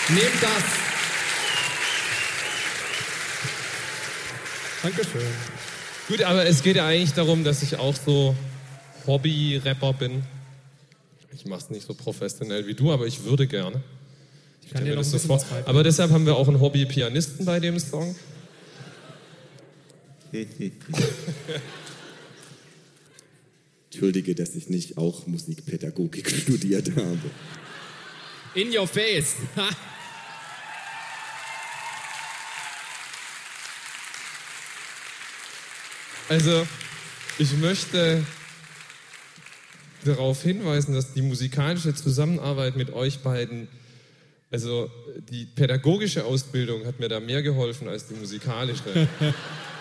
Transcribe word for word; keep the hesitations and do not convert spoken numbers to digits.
Nehmt das. Dankeschön. Gut, aber es geht ja eigentlich darum, dass ich auch so Hobby-Rapper bin. Ich mach's nicht so professionell wie du, aber ich würde gerne. Ich kann dir noch ein so bisschen vor. was beibringen. Aber deshalb haben wir auch einen Hobby-Pianisten bei dem Song. Entschuldige, dass ich nicht auch Musikpädagogik studiert habe. In your face. Also, ich möchte darauf hinweisen, dass die musikalische Zusammenarbeit mit euch beiden, also die pädagogische Ausbildung hat mir da mehr geholfen als die musikalische.